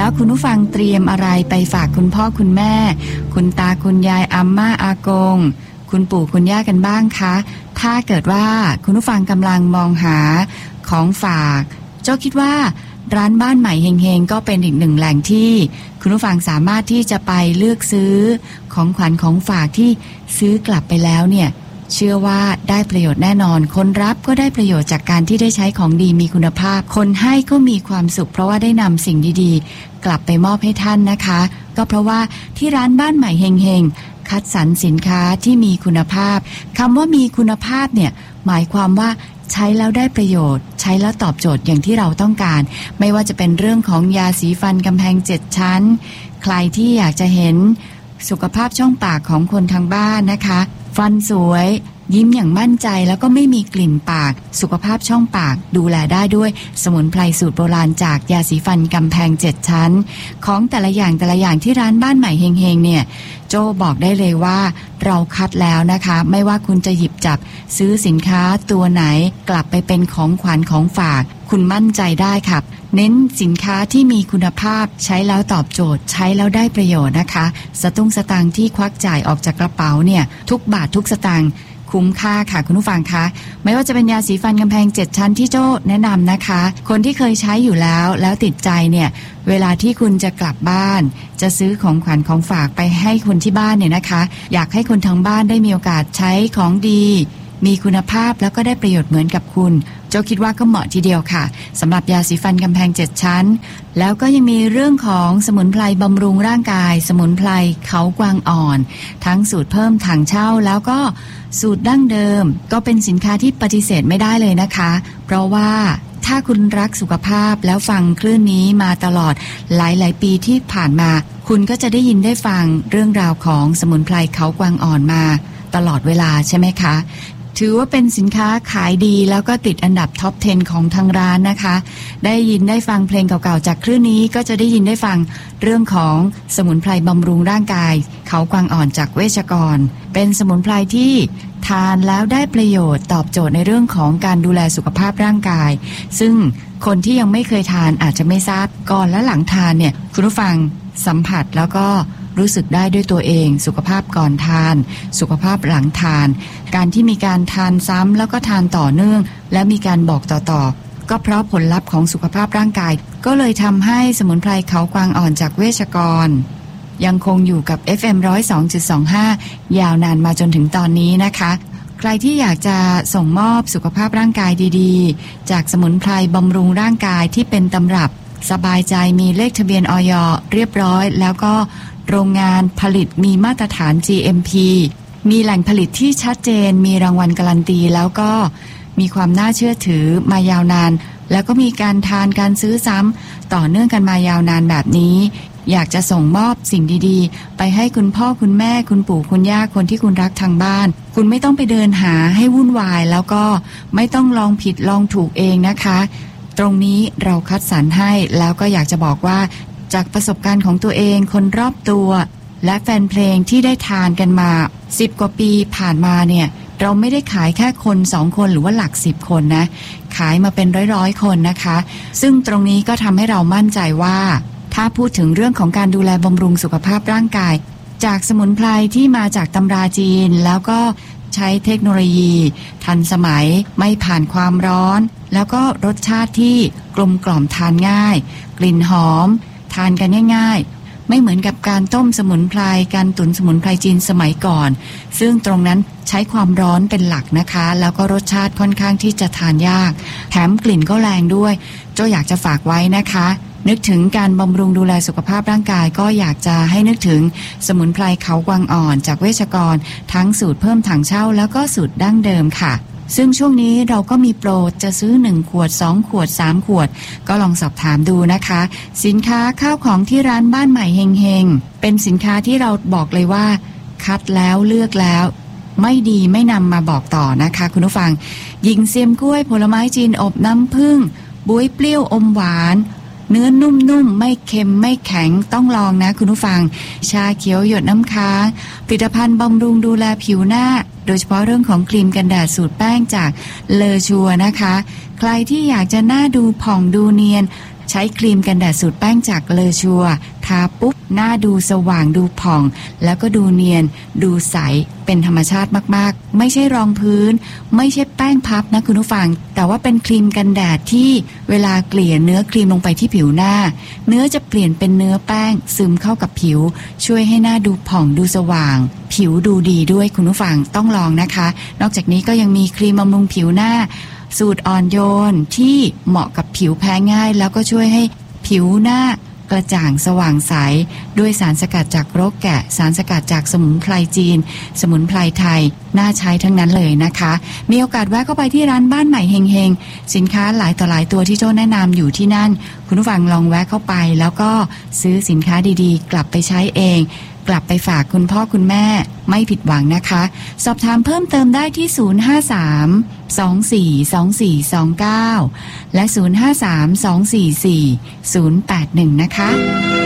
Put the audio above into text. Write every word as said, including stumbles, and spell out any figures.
แล้วคุณผู้ฟังเตรียมอะไรไปฝากคุณพ่อคุณแม่คุณตาคุณยายอาม่าอากงคุณปู่คุณย่ากันบ้างคะถ้าเกิดว่าคุณผู้ฟังกำลังมองหาของฝากโจ้คิดว่าร้านบ้านใหม่เฮงๆก็เป็นอีกหนึ่งแหล่งที่คุณผู้ฟังสามารถที่จะไปเลือกซื้อของขวัญของฝากที่ซื้อกลับไปแล้วเนี่ยเชื่อว่าได้ประโยชน์แน่นอนคนรับก็ได้ประโยชน์จากการที่ได้ใช้ของดีมีคุณภาพคนให้ก็มีความสุขเพราะว่าได้นำสิ่งดีๆกลับไปมอบให้ท่านนะคะก็เพราะว่าที่ร้านบ้านใหม่เฮงๆคัดสรรสินค้าที่มีคุณภาพคำว่ามีคุณภาพเนี่ยหมายความว่าใช้แล้วได้ประโยชน์ใช้แล้วตอบโจทย์อย่างที่เราต้องการไม่ว่าจะเป็นเรื่องของยาสีฟันกำแพงเจ็ดชั้นใครที่อยากจะเห็นสุขภาพช่องปากของคนทางบ้านนะคะฟันสวยยิ้มอย่างมั่นใจแล้วก็ไม่มีกลิ่นปากสุขภาพช่องปากดูแลได้ด้วยสมุนไพรสูตรโบราณจากยาสีฟันกำแพงเจ็ดชั้นของแต่ละอย่างแต่ละอย่างที่ร้านบ้านใหม่เฮงๆเนี่ยโจบอกได้เลยว่าเราคัดแล้วนะคะไม่ว่าคุณจะหยิบจับซื้อสินค้าตัวไหนกลับไปเป็นของขวัญของฝากคุณมั่นใจได้ครับเน้นสินค้าที่มีคุณภาพใช้แล้วตอบโจทย์ใช้แล้วได้ประโยชน์นะคะสตุ้งสตางค์ที่ควักจ่ายออกจากกระเป๋าเนี่ยทุกบาททุกสตางค์คุ้มค่าค่ะคุณผู้ฟังคะไม่ว่าจะเป็นยาสีฟันกำแพงเจ็ดชั้นที่โจ้แนะนำนะคะคนที่เคยใช้อยู่แล้วแล้วติดใจเนี่ยเวลาที่คุณจะกลับบ้านจะซื้อของขวัญของฝากไปให้คนที่บ้านเนี่ยนะคะอยากให้คนทางบ้านได้มีโอกาสใช้ของดีมีคุณภาพแล้วก็ได้ประโยชน์เหมือนกับคุณโจ้คิดว่าก็เหมาะทีเดียวค่ะสำหรับยาสีฟันกำแพงเจ็ดชั้นแล้วก็ยังมีเรื่องของสมุนไพรบำรุงร่างกายสมุนไพรเขากวางอ่อนทั้งสูตรเพิ่มถังเช่าแล้วก็สูตรดั้งเดิมก็เป็นสินค้าที่ปฏิเสธไม่ได้เลยนะคะเพราะว่าถ้าคุณรักสุขภาพแล้วฟังคลื่นนี้มาตลอดหลายๆปีที่ผ่านมาคุณก็จะได้ยินได้ฟังเรื่องราวของสมุนไพรเขากวางอ่อนมาตลอดเวลาใช่ไหมคะถือว่าเป็นสินค้าขายดีแล้วก็ติดอันดับท็อปสิบของทางร้านนะคะได้ยินได้ฟังเพลงเก่าๆจากคลื่นนี้ก็จะได้ยินได้ฟังเรื่องของสมุนไพรบำรุงร่างกายเขากวางอ่อนจากเวชกรเป็นสมุนไพรที่ทานแล้วได้ประโยชน์ตอบโจทย์ในเรื่องของการดูแลสุขภาพร่างกายซึ่งคนที่ยังไม่เคยทานอาจจะไม่ทราบก่อนและหลังทานเนี่ยคุณผู้ฟังสัมผัสแล้วก็รู้สึกได้ด้วยตัวเองสุขภาพก่อนทานสุขภาพหลังทานการที่มีการทานซ้ำแล้วก็ทานต่อเนื่องและมีการบอกต่อๆก็เพราะผลลัพธ์ของสุขภาพร่างกายก็เลยทำให้สมุนไพรเขากวางอ่อนจากเวชกรยังคงอยู่กับ เอฟ เอ็ม หนึ่งศูนย์สองจุดสองห้า ยาวนานมาจนถึงตอนนี้นะคะใครที่อยากจะส่งมอบสุขภาพร่างกายดีๆจากสมุนไพรบำรุงร่างกายที่เป็นตำรับสบายใจมีเลขทะเบียนอย.เรียบร้อยแล้วก็โรงงานผลิตมีมาตรฐาน จี เอ็ม พี มีแหล่งผลิตที่ชัดเจนมีรางวัลการันตีแล้วก็มีความน่าเชื่อถือมายาวนานแล้วก็มีการทานการซื้อซ้ำต่อเนื่องกันมายาวนานแบบนี้อยากจะส่งมอบสิ่งดีๆไปให้คุณพ่อคุณแม่คุณปู่คุณย่าคนที่คุณรักทางบ้านคุณไม่ต้องไปเดินหาให้วุ่นวายแล้วก็ไม่ต้องลองผิดลองถูกเองนะคะตรงนี้เราคัดสรรให้แล้วก็อยากจะบอกว่าจากประสบการณ์ของตัวเองคนรอบตัวและแฟนเพลงที่ได้ทานกันมาสิบกว่าปีผ่านมาเนี่ยเราไม่ได้ขายแค่คนสองคนหรือว่าหลักสิบคนนะขายมาเป็นร้อยๆคนนะคะซึ่งตรงนี้ก็ทำให้เรามั่นใจว่าถ้าพูดถึงเรื่องของการดูแลบำรุงสุขภาพร่างกายจากสมุนไพรที่มาจากตำราจีนแล้วก็ใช้เทคโนโลยีทันสมัยไม่ผ่านความร้อนแล้วก็รสชาติที่กลมกล่อมทานง่ายกลิ่นหอมทานกันง่ายๆไม่เหมือนกับการต้มสมุนไพรการตุ๋นสมุนไพรจีนสมัยก่อนซึ่งตรงนั้นใช้ความร้อนเป็นหลักนะคะแล้วก็รสชาติค่อนข้างที่จะทานยากแถมกลิ่นก็แรงด้วยโจอยากจะฝากไว้นะคะนึกถึงการบำรุงดูแลสุขภาพร่างกายก็อยากจะให้นึกถึงสมุนไพรเขากวางอ่อนจากเวชกรทั้งสูตรเพิ่มถังเช่าแล้วก็สูตรดั้งเดิมค่ะซึ่งช่วงนี้เราก็มีโปรจะซื้อหนึ่งขวดสองขวดสามขวดก็ลองสอบถามดูนะคะสินค้าข้าวของที่ร้านบ้านใหม่เฮงๆเป็นสินค้าที่เราบอกเลยว่าคัดแล้วเลือกแล้วไม่ดีไม่นำมาบอกต่อนะคะคุณผู้ฟังหญิงเซียมกล้วยผลไม้จีนอบน้ำผึ้งบ๊วยเปรี้ยวอมหวานเนื้อนุ่มๆไม่เค็มไม่แข็งต้องลองนะคุณผู้ฟังชาเขียวหยดน้ำค้างผลิตภัณฑ์บำรุงดูแลผิวหน้าโดยเฉพาะเรื่องของครีมกันแดดสูตรแป้งจากเลอชัวนะคะใครที่อยากจะหน้าดูผ่องดูเนียนใช้ครีมกันแดดสูตรแป้งจากเลอชัวทาปุ๊บหน้าดูสว่างดูผ่องแล้วก็ดูเนียนดูใสเป็นธรรมชาติมากๆไม่ใช่รองพื้นไม่ใช่แป้งพับนะคุณผู้ฟังแต่ว่าเป็นครีมกันแดดที่เวลาเกลี่ยเนื้อครีมลงไปที่ผิวหน้าเนื้อจะเปลี่ยนเป็นเนื้อแป้งซึมเข้ากับผิวช่วยให้หน้าดูผ่องดูสว่างผิวดูดีด้วยคุณผู้ฟังต้องลองนะคะนอกจากนี้ก็ยังมีครีมบำรุงผิวหน้าสูตรอ่อนโยนที่เหมาะกับผิวแพ้ง่ายแล้วก็ช่วยให้ผิวหน้ากระจ่างสว่างใสด้วยสารสกัดจากรกแกะสารสกัดจากสมุนไพรจีนสมุนไพรไทยน่าใช้ทั้งนั้นเลยนะคะมีโอกาสแวะเข้าไปที่ร้านบ้านใหม่เฮงเฮงสินค้าหลายต่อหลายตัวที่โจ้แนะนำอยู่ที่นั่นคุณผู้ฟังลองแวะเข้าไปแล้วก็ซื้อสินค้าดีๆกลับไปใช้เองกลับไปฝากคุณพ่อคุณแม่ไม่ผิดหวังนะคะสอบถามเพิ่มเติมได้ที่ศูนย์ ห้า สาม สอง สี่ สอง สี่ สอง เก้าและศูนย์ ห้า สาม สอง สี่ สี่ ศูนย์ แปด หนึ่งนะคะ